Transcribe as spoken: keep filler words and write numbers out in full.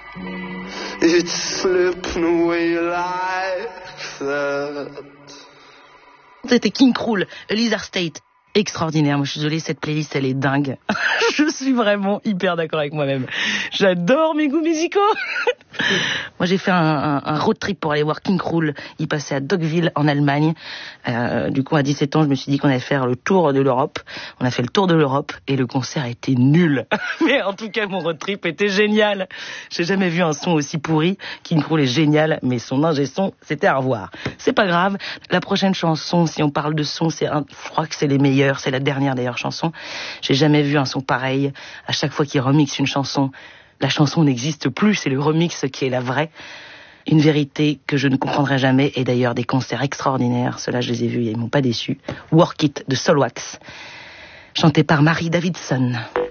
It's slipping away like that. C'était King Krul, A Lizard State. Extraordinaire. Moi, je suis désolée, cette playlist, elle est dingue. Je suis vraiment hyper d'accord avec moi-même. J'adore mes goûts musicaux. Moi, j'ai fait un, un, un road trip pour aller voir King Krul. Il passait à Deauville, en Allemagne. Euh, du coup, à dix-sept ans, je me suis dit qu'on allait faire le tour de l'Europe. On a fait le tour de l'Europe et le concert était nul. Mais en tout cas, mon road trip était génial. J'ai jamais vu un son aussi pourri. King Krul est génial, mais son ingé son, c'était à revoir. C'est pas grave. La prochaine chanson, si on parle de son, c'est un, je crois que c'est les meilleurs. C'est la dernière d'ailleurs chanson. J'ai jamais vu un son pareil. À chaque fois qu'il remixe une chanson, la chanson n'existe plus, c'est le remix qui est la vraie. Une vérité que je ne comprendrai jamais, et d'ailleurs des concerts extraordinaires, ceux-là je les ai vus et ils m'ont pas déçu. Work It de Soulwax, chanté par Marie Davidson.